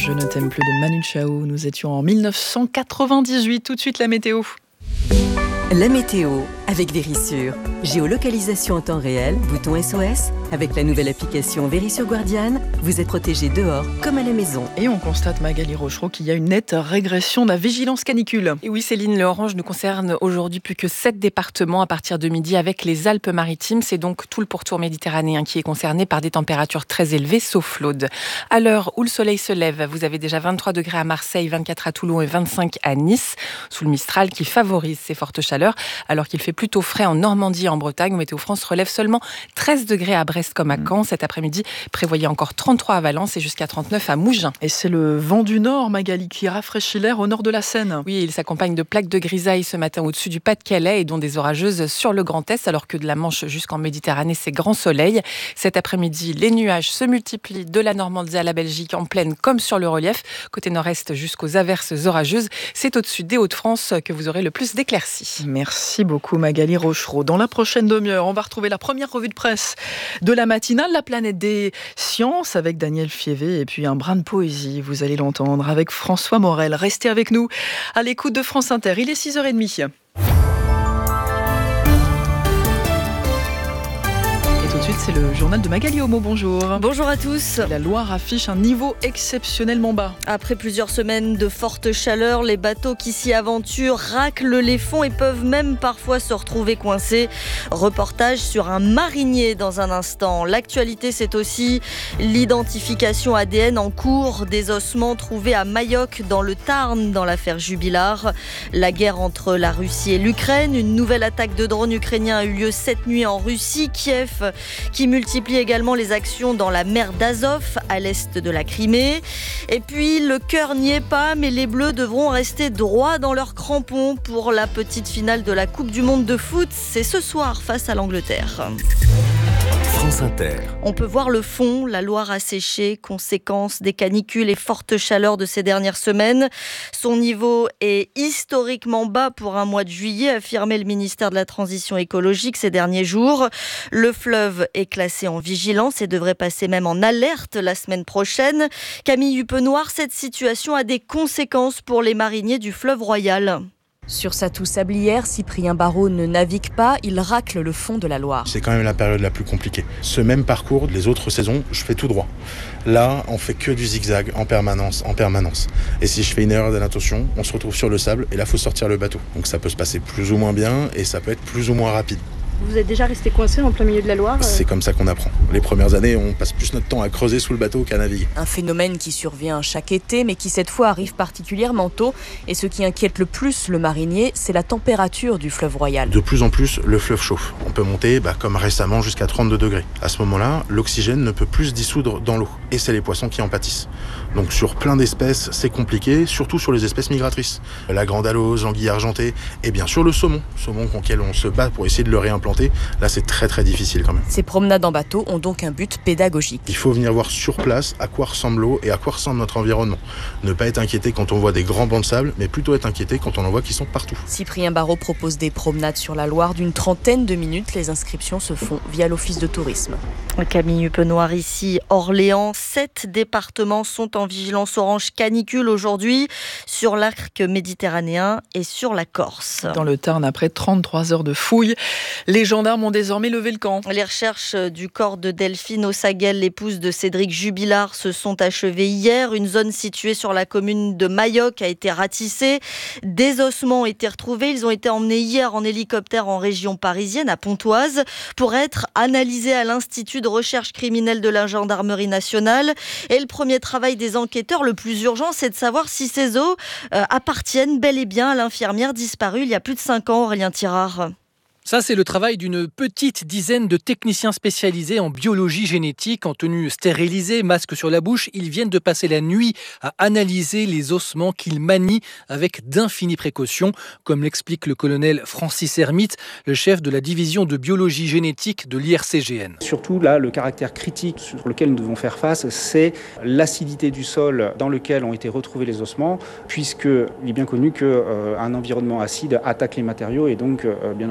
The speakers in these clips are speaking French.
Je ne t'aime plus de Manu Chao. Nous étions en 1998. Tout de suite la météo. La météo avec Verisure. Géolocalisation en temps réel, bouton SOS. Avec la nouvelle application Verisure Guardian, vous êtes protégé dehors comme à la maison. Et on constate, Magali Rochereau, qu'il y a une nette régression de la vigilance canicule. Et oui, Céline, le orange ne concerne aujourd'hui plus que 7 départements à partir de midi avec les Alpes-Maritimes. C'est donc tout le pourtour méditerranéen qui est concerné par des températures très élevées, sauf l'Aude. À l'heure où le soleil se lève, vous avez déjà 23 degrés à Marseille, 24 à Toulon et 25 à Nice, sous le Mistral qui favorise ces fortes chaleurs, alors qu'il fait plutôt frais en Normandie et en Bretagne, où Météo France relève seulement 13 degrés à Brest comme à Caen. Cet après-midi, prévoyez encore 33 à Valence et jusqu'à 39 à Mougins. Et c'est le vent du nord, Magali, qui rafraîchit l'air au nord de la Seine. Oui, il s'accompagne de plaques de grisaille ce matin au-dessus du Pas-de-Calais et dont des orageuses sur le Grand Est, alors que de la Manche jusqu'en Méditerranée, c'est grand soleil. Cet après-midi, les nuages se multiplient de la Normandie à la Belgique en plaine comme sur le relief. Côté nord-est jusqu'aux averses orageuses, c'est au-dessus des Hauts-de-France que vous aurez le plus d'éclaircies. Merci beaucoup Magali Rochereau. Dans la prochaine demi-heure, on va retrouver la première revue de presse de la matinale, la planète des sciences avec Daniel Fievé et puis un brin de poésie, vous allez l'entendre, avec François Morel. Restez avec nous à l'écoute de France Inter. Il est 6h30. Tout de suite, c'est le journal de Magali Homo. Bonjour. Bonjour à tous. La Loire affiche un niveau exceptionnellement bas. Après plusieurs semaines de forte chaleur, les bateaux qui s'y aventurent raclent les fonds et peuvent même parfois se retrouver coincés. Reportage sur un marinier dans un instant. L'actualité, c'est aussi l'identification ADN en cours des ossements trouvés à Mayoc dans le Tarn dans l'affaire Jubillar. La guerre entre la Russie et l'Ukraine. Une nouvelle attaque de drones ukrainiens a eu lieu cette nuit en Russie. Kiev qui multiplie également les actions dans la mer d'Azov, à l'est de la Crimée. Et puis, le cœur n'y est pas, mais les Bleus devront rester droits dans leurs crampons pour la petite finale de la Coupe du Monde de foot. C'est ce soir face à l'Angleterre. France Inter. On peut voir le fond, la Loire a séché, conséquence des canicules et fortes chaleurs de ces dernières semaines. Son niveau est historiquement bas pour un mois de juillet, affirmait le ministère de la Transition écologique ces derniers jours. Le fleuve est classé en vigilance et devrait passer même en alerte la semaine prochaine. Camille Huppenoir, cette situation a des conséquences pour les mariniers du fleuve Royal. Sur sa toux sablière, Cyprien Barraud ne navigue pas, il racle le fond de la Loire. C'est quand même la période la plus compliquée. Ce même parcours, les autres saisons, je fais tout droit. Là, on fait que du zigzag en permanence. Et si je fais une erreur d'inattention, on se retrouve sur le sable et là, il faut sortir le bateau. Donc ça peut se passer plus ou moins bien et ça peut être plus ou moins rapide. Vous êtes déjà resté coincé en plein milieu de la Loire C'est comme ça qu'on apprend. Les premières années, on passe plus notre temps à creuser sous le bateau qu'à naviguer. Un phénomène qui survient chaque été, mais qui cette fois arrive particulièrement tôt. Et ce qui inquiète le plus le marinier, c'est la température du fleuve Royal. De plus en plus, le fleuve chauffe. On peut monter, comme récemment, jusqu'à 32 degrés. À ce moment-là, l'oxygène ne peut plus se dissoudre dans l'eau. Et c'est les poissons qui en pâtissent. Donc sur plein d'espèces, c'est compliqué, surtout sur les espèces migratrices. La grande alose, l'anguille argentée, et bien sûr le saumon auquel on se bat pour essayer de le réimplanter. Là, c'est très très difficile quand même. Ces promenades en bateau ont donc un but pédagogique. Il faut venir voir sur place à quoi ressemble l'eau et à quoi ressemble notre environnement. Ne pas être inquiété quand on voit des grands bancs de sable, mais plutôt être inquiété quand on en voit qui sont partout. Cyprien Barraud propose des promenades sur la Loire d'une trentaine de minutes. Les inscriptions se font via l'Office de tourisme. Camille Huppenoir ici, Orléans. 7 départements sont en vigilance orange canicule aujourd'hui sur l'arc méditerranéen et sur la Corse. Dans le Tarn, après 33 heures de fouilles, les gendarmes ont désormais levé le camp. Les recherches du corps de Delphine Ossaguel, l'épouse de Cédric Jubillar, se sont achevées hier. Une zone située sur la commune de Mayoc a été ratissée. Des ossements ont été retrouvés. Ils ont été emmenés hier en hélicoptère en région parisienne, à Pontoise, pour être analysés à l'Institut de recherche criminelle de la gendarmerie nationale. Et le premier travail des enquêteurs, le plus urgent, c'est de savoir si ces os appartiennent bel et bien à l'infirmière disparue il y a plus de 5 ans, Aurélien Tirard. Ça, c'est le travail d'une petite dizaine de techniciens spécialisés en biologie génétique, en tenue stérilisée, masque sur la bouche. Ils viennent de passer la nuit à analyser les ossements qu'ils manient avec d'infinies précautions, comme l'explique le colonel Francis Hermite, le chef de la division de biologie génétique de l'IRCGN. Surtout, là, le caractère critique sur lequel nous devons faire face, c'est l'acidité du sol dans lequel ont été retrouvés les ossements, puisqu'il est bien connu qu'un environnement acide attaque les matériaux et donc, bien entendu, le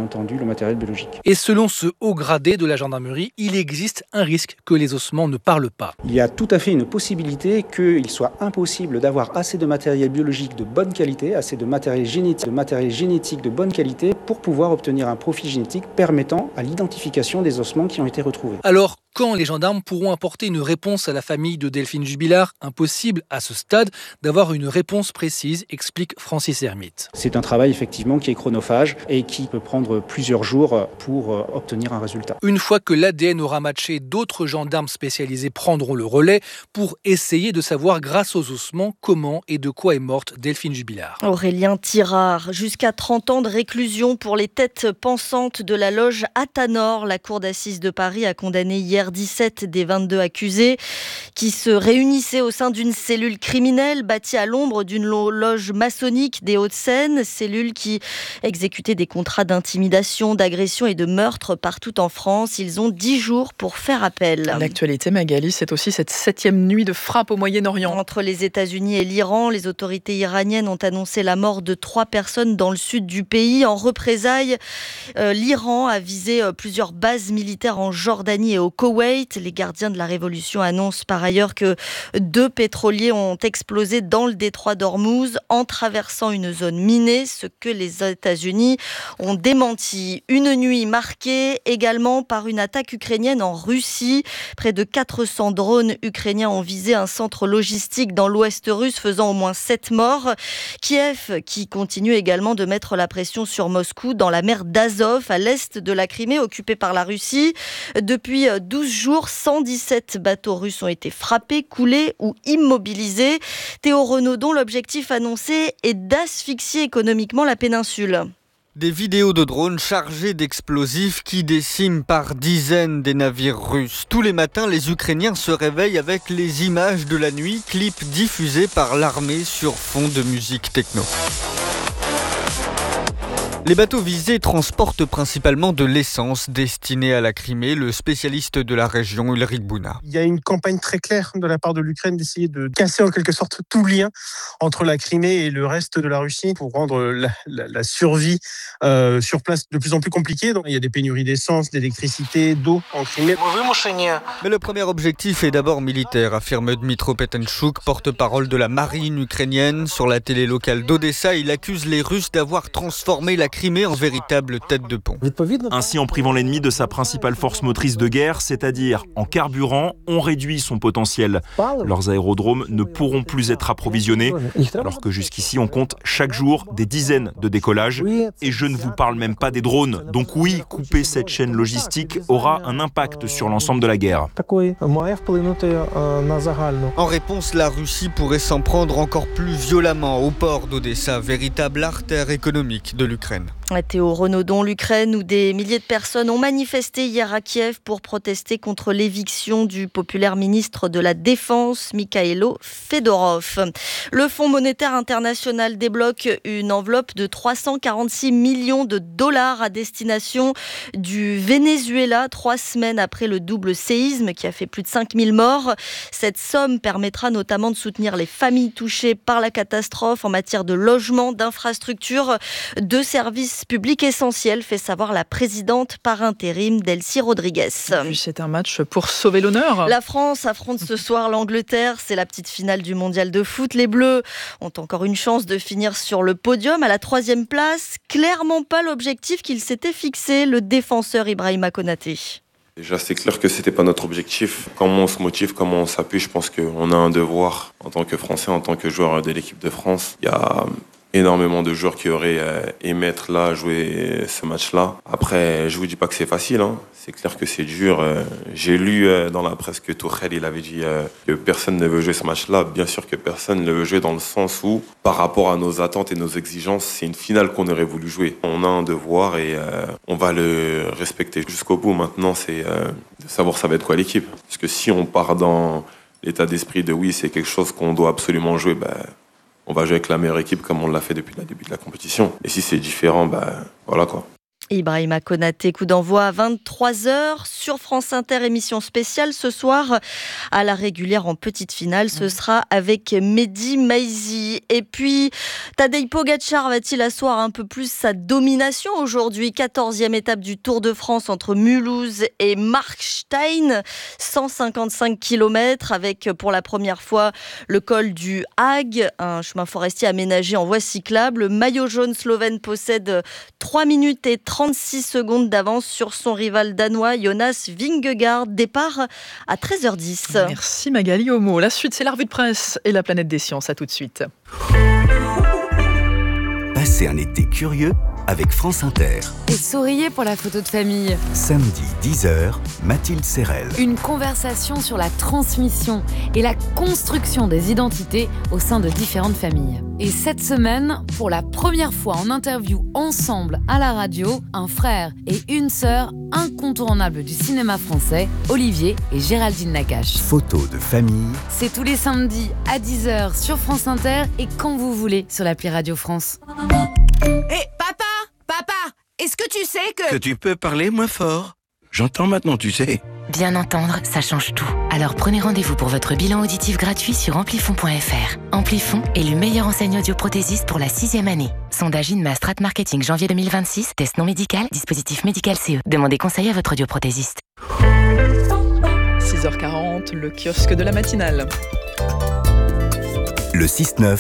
matériel biologique. Et selon ce haut gradé de la gendarmerie, il existe un risque que les ossements ne parlent pas. Il y a tout à fait une possibilité qu'il soit impossible d'avoir assez de matériel biologique de bonne qualité, assez de matériel génétique de bonne qualité pour pouvoir obtenir un profil génétique permettant à l'identification des ossements qui ont été retrouvés. Alors, quand les gendarmes pourront apporter une réponse à la famille de Delphine Jubilard? Impossible à ce stade d'avoir une réponse précise, explique Francis Hermite. C'est un travail effectivement qui est chronophage et qui peut prendre plusieurs jours pour obtenir un résultat. Une fois que l'ADN aura matché, d'autres gendarmes spécialisés prendront le relais pour essayer de savoir grâce aux ossements comment et de quoi est morte Delphine Jubilard. Aurélien Tirard, jusqu'à 30 ans de réclusion pour les têtes pensantes de la loge Athanor. La cour d'assises de Paris a condamné hier 17 des 22 accusés qui se réunissaient au sein d'une cellule criminelle bâtie à l'ombre d'une loge maçonnique des Hauts-de-Seine, cellule qui exécutait des contrats d'intimidation, d'agression et de meurtre partout en France. Ils ont 10 jours pour faire appel. L'actualité, Magali, c'est aussi cette 7e nuit de frappe au Moyen-Orient. Entre les États-Unis et l'Iran, les autorités iraniennes ont annoncé la mort de 3 personnes dans le sud du pays. En représailles, l'Iran a visé plusieurs bases militaires en Jordanie et au Koweït. Les gardiens de la révolution annoncent par ailleurs que 2 pétroliers ont explosé dans le détroit d'Ormuz en traversant une zone minée, ce que les États-Unis ont démenti. Une nuit marquée également par une attaque ukrainienne en Russie. Près de 400 drones ukrainiens ont visé un centre logistique dans l'ouest russe, faisant au moins 7 morts. Kiev, qui continue également de mettre la pression sur Moscou dans la mer d'Azov, à l'est de la Crimée, occupée par la Russie. Depuis 12 jours, 117 bateaux russes ont été frappés, coulés ou immobilisés. Théo Renaudon, l'objectif annoncé est d'asphyxier économiquement la péninsule. Des vidéos de drones chargés d'explosifs qui déciment par dizaines des navires russes. Tous les matins, les Ukrainiens se réveillent avec les images de la nuit, clips diffusés par l'armée sur fond de musique techno. Les bateaux visés transportent principalement de l'essence destinée à la Crimée. Le spécialiste de la région, Ulrich Bouna. Il y a une campagne très claire de la part de l'Ukraine d'essayer de casser en quelque sorte tout lien entre la Crimée et le reste de la Russie pour rendre la survie sur place de plus en plus compliquée. Donc, il y a des pénuries d'essence, d'électricité, d'eau en Crimée. Mais le premier objectif est d'abord militaire, affirme Dmytro Petenchuk, porte-parole de la marine ukrainienne. Sur la télé locale d'Odessa, il accuse les Russes d'avoir transformé la Crimée en véritable tête de pont. Ainsi, en privant l'ennemi de sa principale force motrice de guerre, c'est-à-dire en carburant, on réduit son potentiel. Leurs aérodromes ne pourront plus être approvisionnés, alors que jusqu'ici on compte chaque jour des dizaines de décollages. Et je ne vous parle même pas des drones. Donc oui, couper cette chaîne logistique aura un impact sur l'ensemble de la guerre. En réponse, la Russie pourrait s'en prendre encore plus violemment au port d'Odessa, véritable artère économique de l'Ukraine. Théo Renaudon, l'Ukraine, où des milliers de personnes ont manifesté hier à Kiev pour protester contre l'éviction du populaire ministre de la Défense, Mikhailo Fedorov. Le Fonds monétaire international débloque une enveloppe de 346 millions de dollars à destination du Venezuela, 3 semaines après le double séisme qui a fait plus de 5000 morts. Cette somme permettra notamment de soutenir les familles touchées par la catastrophe en matière de logement, d'infrastructures, de services publics essentiels, fait savoir la présidente par intérim Delcy Rodriguez. C'est un match pour sauver l'honneur. La France affronte ce soir l'Angleterre. C'est la petite finale du mondial de foot. Les Bleus ont encore une chance de finir sur le podium à la 3e place. Clairement pas l'objectif qu'il s'était fixé, le défenseur Ibrahima Konaté. Déjà, c'est clair que c'était pas notre objectif. Comment on se motive, comment on s'appuie, je pense qu'on a un devoir en tant que Français, en tant que joueur de l'équipe de France. Il y a énormément de joueurs qui auraient aimé être là, jouer ce match-là. Après, je vous dis pas que c'est facile, hein. C'est clair que c'est dur. J'ai lu dans la presse que Tuchel, il avait dit que personne ne veut jouer ce match-là. Bien sûr que personne ne veut jouer dans le sens où, par rapport à nos attentes et nos exigences, c'est une finale qu'on aurait voulu jouer. On a un devoir et on va le respecter jusqu'au bout. Maintenant, c'est de savoir ça va être quoi l'équipe. Parce que si on part dans l'état d'esprit de oui, c'est quelque chose qu'on doit absolument jouer, on va jouer avec la meilleure équipe comme on l'a fait depuis le début de la compétition. Et si c'est différent, voilà quoi. Ibrahima Konaté, coup d'envoi à 23h sur France Inter, émission spéciale ce soir à la régulière en petite finale. Ce sera avec Mehdi Maizi. Et puis, Tadej Pogačar va-t-il asseoir un peu plus sa domination aujourd'hui? 14e étape du Tour de France entre Mulhouse et Markstein. 155 km avec pour la première fois le col du Hag, un chemin forestier aménagé en voie cyclable. Le maillot jaune slovène possède 3 minutes et 36 secondes d'avance sur son rival danois Jonas Vingegaard. Départ à 13h10. Merci Magali Homo. La suite, c'est la revue de presse et la planète des sciences. À tout de suite. Passez un été curieux avec France Inter. Et souriez pour la photo de famille. Samedi 10h, Mathilde Serrel. Une conversation sur la transmission et la construction des identités au sein de différentes familles. Et cette semaine, pour la première fois en interview ensemble à la radio, un frère et une sœur incontournables du cinéma français, Olivier et Géraldine Nakache. Photo de famille. C'est tous les samedis à 10h sur France Inter et quand vous voulez sur l'appli Radio France. Hé, Papa, est-ce que tu sais que tu peux parler moins fort? J'entends maintenant, tu sais. Bien entendre, ça change tout. Alors prenez rendez-vous pour votre bilan auditif gratuit sur amplifon.fr. Amplifon est le meilleur enseigne audioprothésiste pour la 6e année. Sondage INMA Strat Marketing janvier 2026. Test non médical, dispositif médical CE. Demandez conseil à votre audioprothésiste. 6h40, le kiosque de la matinale. Le 6-9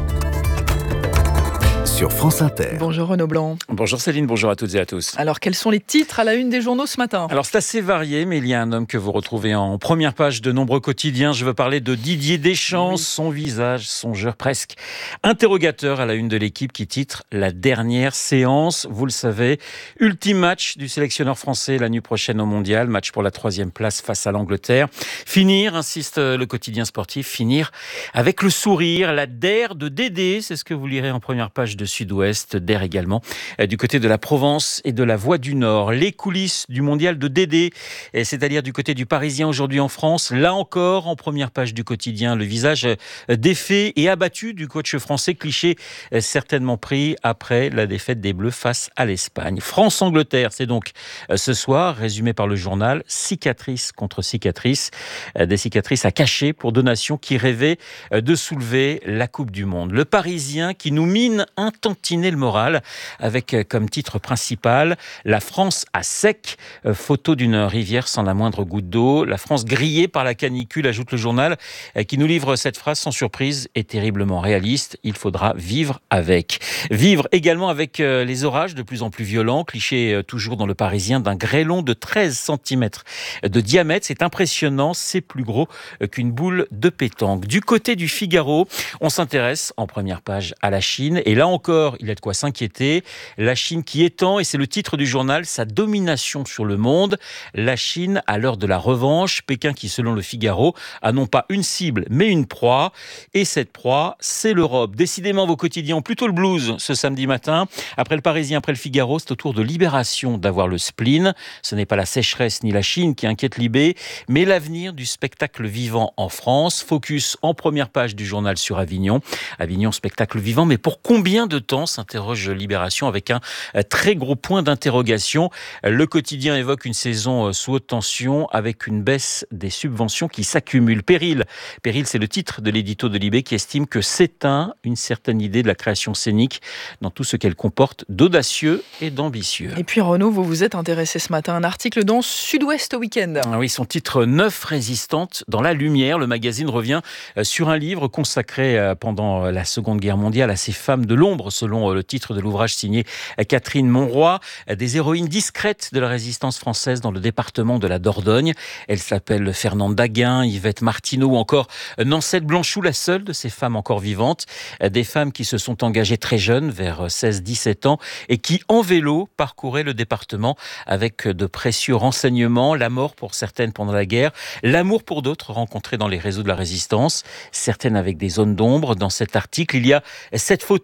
sur France Inter. Bonjour Renaud Blanc. Bonjour Céline, bonjour à toutes et à tous. Alors quels sont les titres à la une des journaux ce matin? Alors c'est assez varié, mais il y a un homme que vous retrouvez en première page de nombreux quotidiens. Je veux parler de Didier Deschamps, son visage songeur presque interrogateur à la une de l'équipe qui titre La dernière séance. Vous le savez, ultime match du sélectionneur français la nuit prochaine au Mondial, match pour la 3e place face à l'Angleterre. Finir, insiste le quotidien sportif, finir avec le sourire, la DER de Dédé, c'est ce que vous lirez en première page de Sud-Ouest, DER également, du côté de la Provence et de la Voie du Nord. Les coulisses du mondial de Dédé, c'est-à-dire du côté du Parisien aujourd'hui en France. Là encore, en première page du quotidien, le visage défait et abattu du coach français, cliché certainement pris après la défaite des Bleus face à l'Espagne. France-Angleterre, c'est donc ce soir, résumé par le journal, cicatrice contre cicatrice, des cicatrices à cacher pour deux nations qui rêvaient de soulever la Coupe du Monde. Le Parisien qui nous mine un tantinet le moral avec comme titre principal La France à sec, photo d'une rivière sans la moindre goutte d'eau. La France grillée par la canicule, ajoute le journal, qui nous livre cette phrase sans surprise et terriblement réaliste. Il faudra vivre avec. Vivre également avec les orages de plus en plus violents, cliché toujours dans le Parisien d'un grêlon de 13 cm de diamètre. C'est impressionnant, c'est plus gros qu'une boule de pétanque. Du côté du Figaro, on s'intéresse en première page à la Chine et là encore, il y a de quoi s'inquiéter. La Chine qui étend, et c'est le titre du journal, sa domination sur le monde. La Chine à l'heure de la revanche. Pékin qui, selon le Figaro, a non pas une cible, mais une proie. Et cette proie, c'est l'Europe. Décidément, vos quotidiens ont plutôt le blues ce samedi matin. Après le Parisien, après le Figaro, c'est au tour de Libération d'avoir le spleen. Ce n'est pas la sécheresse ni la Chine qui inquiète Libé, mais l'avenir du spectacle vivant en France. Focus en première page du journal sur Avignon. Avignon, spectacle vivant, mais pour combien de temps, s'interroge Libération avec un très gros point d'interrogation. Le quotidien évoque une saison sous haute tension avec une baisse des subventions qui s'accumule. Péril, c'est le titre de l'édito de Libé qui estime que s'éteint une certaine idée de la création scénique dans tout ce qu'elle comporte d'audacieux et d'ambitieux. Et puis Renaud, vous vous êtes intéressé ce matin à un article dans Sud-Ouest Week-end. Oui, son titre 9 résistantes dans la lumière. Le magazine revient sur un livre consacré pendant la Seconde Guerre mondiale à ces femmes de l'ombre, selon le titre de l'ouvrage signé Catherine Monroy, des héroïnes discrètes de la résistance française dans le département de la Dordogne. Elles s'appellent Fernande Daguin, Yvette Martineau ou encore Nancette Blanchou, la seule de ces femmes encore vivantes. Des femmes qui se sont engagées très jeunes, vers 16-17 ans, et qui, en vélo, parcouraient le département avec de précieux renseignements, la mort pour certaines pendant la guerre, l'amour pour d'autres rencontrés dans les réseaux de la résistance, certaines avec des zones d'ombre. Dans cet article, il y a cette photo de Fernande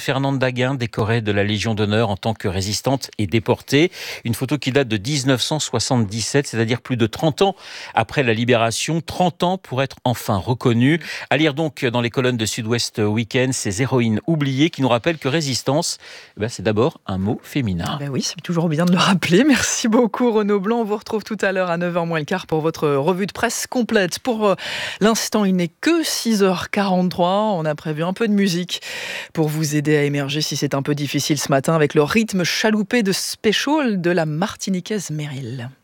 Fernande Daguin, décorée de la Légion d'honneur en tant que résistante et déportée. Une photo qui date de 1977, c'est-à-dire plus de 30 ans après la libération. 30 ans pour être enfin reconnue. À lire donc dans les colonnes de Sud-Ouest Week-end, ces héroïnes oubliées qui nous rappellent que résistance, c'est d'abord un mot féminin. Oui, c'est toujours bien de le rappeler. Merci beaucoup Renaud Blanc. On vous retrouve tout à l'heure à 9h moins le quart pour votre revue de presse complète. Pour l'instant, il n'est que 6h43. On a prévu un peu de musique pour vous aider à émerger si c'est un peu difficile ce matin avec le rythme chaloupé de Special de la Martiniquaise Meryl.